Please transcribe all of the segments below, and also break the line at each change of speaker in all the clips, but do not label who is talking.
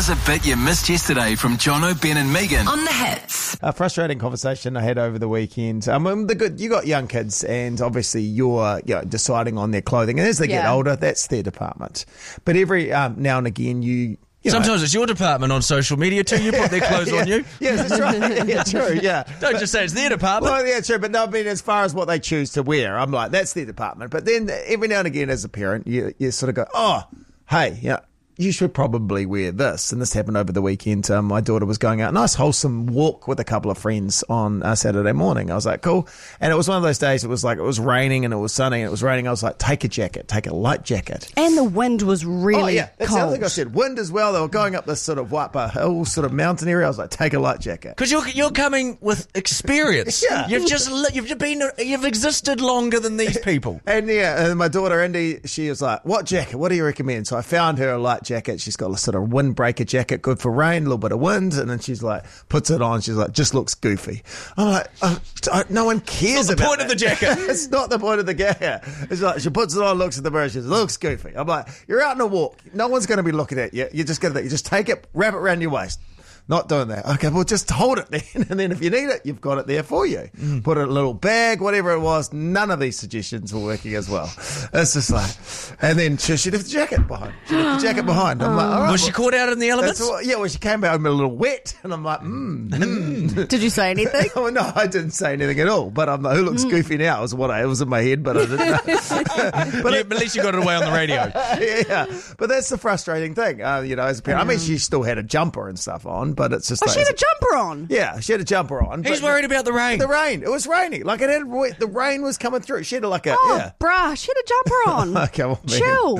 Here's a bit you missed yesterday from Jono, Ben and Megan on The Hits.
A frustrating conversation I had over the weekend. You got young kids, and obviously you're deciding on their clothing. And as they get older, that's their department. But every now and again, you know,
sometimes it's your department on social media too. You put their clothes on you.
Yes, that's right. Yeah, true, yeah.
Don't just say it's their department.
Well, yeah, true. But no, I mean, as far as what they choose to wear, I'm like, that's their department. But then every now and again as a parent, you sort of go, oh, hey, you should probably wear this. And this happened over the weekend. My daughter was going out, a nice wholesome walk with a couple of friends on Saturday morning. I was like, cool. And it was one of those days, it was raining and it was sunny and it was raining. I was like, take a jacket, take a light jacket.
And the wind was really
That's
cold.
the other thing I said. Wind as well. They were going up this sort of Waipa Hill sort of mountain area. I was like, take a light jacket.
Because you're coming with experience.
Yeah.
You've existed longer than these people.
And my daughter Indy, she was like, what jacket? What do you recommend? So I found her a light jacket. She's got a sort of windbreaker jacket, good for rain, a little bit of wind. And then she's like, puts it on. She's like, just looks goofy. I'm like, no one cares about
the point of the jacket.
It's not the point of the jacket. It's like, she puts it on, looks at the mirror, she says, looks goofy. I'm like, you're out on a walk. No one's going to be looking at you. You just take it, wrap it around your waist. Not doing that. Okay, well, just hold it then. And then if you need it, you've got it there for you. Put it in a little bag, whatever it was. None of these suggestions were working as well. It's just like, and then she left the jacket behind. I'm like, all right.
Was she caught out in the elements?
She came home a little wet. And I'm like,
Did you say anything?
Oh, no, I didn't say anything at all. But I'm like, who looks goofy now? It was in my head, but I didn't know.
But at least you got it away on the radio.
Yeah. But that's the frustrating thing, as a parent. I mean, she still had a jumper and stuff on, but it's just
she had a jumper on.
Yeah, she had a jumper on.
Who's worried about the rain?
The rain. It was raining. Like the rain was coming through. She had
bruh, she had a jumper on.
Okay, well,
chill.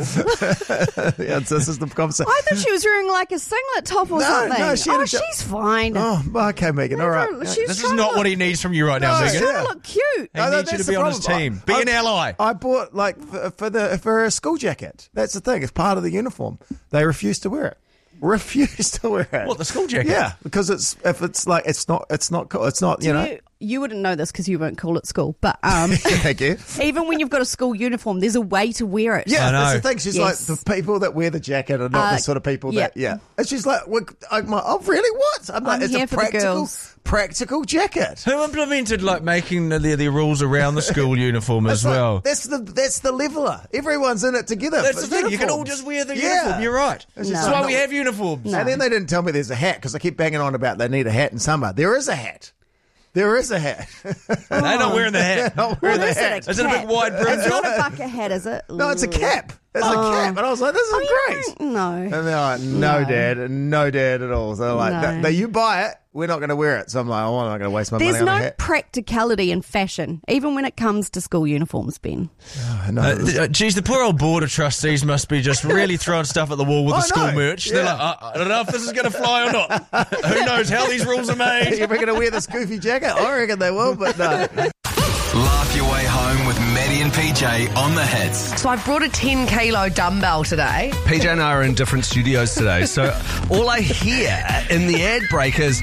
This is the conversation.
I thought she was wearing like a singlet top or something.
No,
she's fine.
Oh, okay, Megan. All right.
This is not what he needs from you right now, Megan.
She's trying to look cute.
He needs you to be on his team. Be an ally.
I bought for a school jacket. That's the thing. It's part of the uniform. They refuse to wear it. Refuse to wear it.
What, the school jacket?
Yeah, because it's not cool. It's not,
You wouldn't know this because you weren't cool at school, but
Thank you.
Even when you've got a school uniform, there's a way to wear it.
Yeah, that's the thing. She's like, the people that wear the jacket are not the sort of people that. And she's like, I'm like, oh, really? What? I'm like, it's
here
a
for the girls.
practical jacket.
Who implemented making the rules around the school uniform as well?
That's the leveler. Everyone's in it together.
That's the thing. You can all just wear the uniform. You're right. That's why we have uniforms.
No. And then they didn't tell me there's a hat because I keep banging on about they need a hat in summer. There is a hat. There is a hat.
They're not wearing the hat.
They're not wearing the hat.
Is it a big wide brim?
It's not a bucket hat, is it?
No, it's a cap. It's a cap. And I was like, this is great.
No.
And they're like, no, Dad at all. So they're like, you buy it, we're not going to wear it. So I'm like, I'm not going to waste my money on a hat.
There's no practicality in fashion, even when it comes to school uniforms, Ben.
Geez, the poor old board of trustees must be just really throwing stuff at the wall with the school merch. Yeah. They're like, I don't know if this is going to fly or not. Who knows how these rules are made?
You're going to wear this goofy jacket? I reckon they will, but no.
Laugh your way home with Maddie and PJ on The Hits.
So I've brought a 10 kilo dumbbell today.
PJ and I are in different studios today, so all I hear in the ad break is...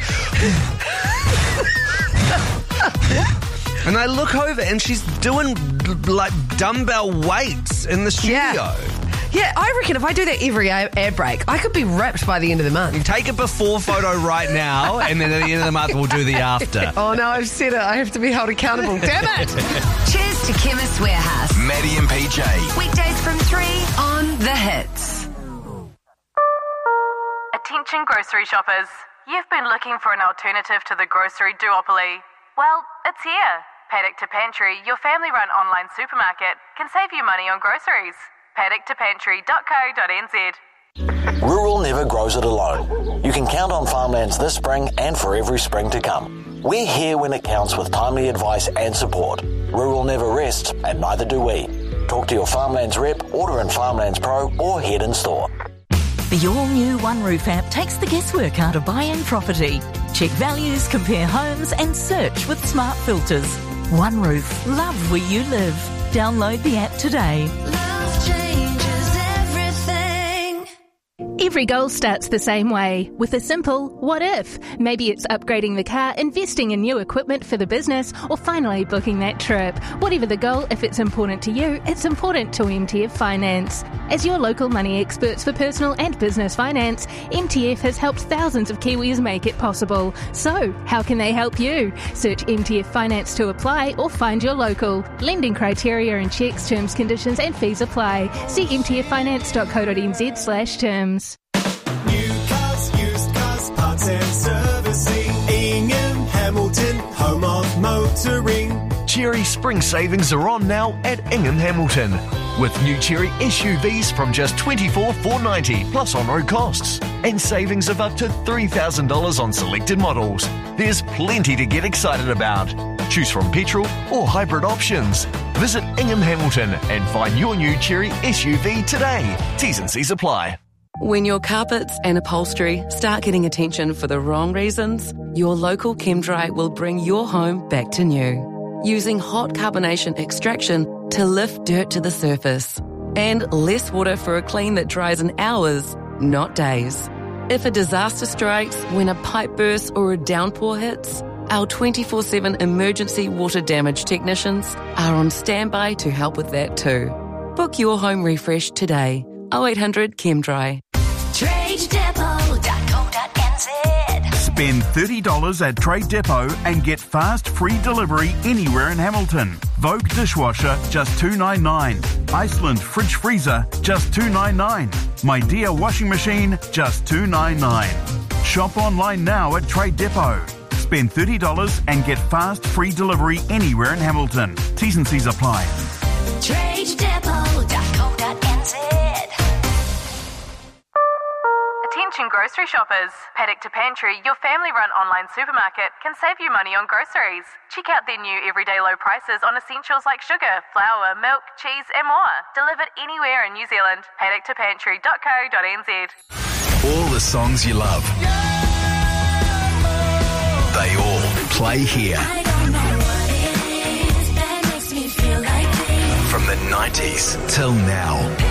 and I look over and she's doing dumbbell weights in the studio.
Yeah, I reckon if I do that every air break, I could be ripped by the end of the month.
Take a before photo right now, and then at the end of the month, we'll do the after.
Oh, no, I've said it. I have to be held accountable. Damn it!
Cheers to Chemist Warehouse.
Maddie and PJ.
Weekdays from 3 on The Hits.
Attention grocery shoppers. You've been looking for an alternative to the grocery duopoly. Well, it's here. Paddock to Pantry, your family-run online supermarket, can save you money on groceries. PaddockToPantry.co.nz.
Rural never grows it alone. You can count on Farmlands this spring and for every spring to come. We're here when it counts with timely advice and support. Rural never rests, and neither do we. Talk to your Farmlands rep, order in Farmlands Pro, or head in store.
The all-new OneRoof app takes the guesswork out of buying property. Check values, compare homes, and search with smart filters. OneRoof, love where you live. Download the app today.
Every goal starts the same way, with a simple what if. Maybe it's upgrading the car, investing in new equipment for the business, or finally booking that trip. Whatever the goal, if it's important to you, it's important to MTF Finance. As your local money experts for personal and business finance, MTF has helped thousands of Kiwis make it possible. So, how can they help you? Search MTF Finance to apply or find your local. Lending criteria and checks, terms, conditions and fees apply. See mtffinance.co.nz/terms.
New cars, used cars, parts and servicing. Ingham Hamilton, home of motoring.
Cherry Spring savings are on now at Ingham Hamilton, with new Cherry SUVs from just $24,490 plus on-road costs, and savings of up to $3,000 on selected models. There's plenty to get excited about. Choose from petrol or hybrid options. Visit Ingham Hamilton and find your new Cherry SUV today. T's and C's apply.
When your carpets and upholstery start getting attention for the wrong reasons, your local ChemDry will bring your home back to new, using hot carbonation extraction to lift dirt to the surface, and less water for a clean that dries in hours, not days. If a disaster strikes when a pipe bursts or a downpour hits, our 24/7 emergency water damage technicians are on standby to help with that too. Book your home refresh today. 0800 ChemDry.
TradeDepot.co.nz. Spend $30 at Trade Depot and get fast free delivery anywhere in Hamilton. Vogue dishwasher just $2.99. Iceland fridge freezer just $2.99. My Dear washing machine just $2.99. Shop online now at Trade Depot. Spend $30 and get fast free delivery anywhere in Hamilton. T's and C's apply.
TradeDepot.co.nz.
Attention grocery shoppers. Paddock to Pantry, your family-run online supermarket, can save you money on groceries. Check out their new everyday low prices on essentials like sugar, flour, milk, cheese and more. Delivered anywhere in New Zealand. PaddockToPantry.co.nz.
All the songs you love. They all play here. From the 90s till now.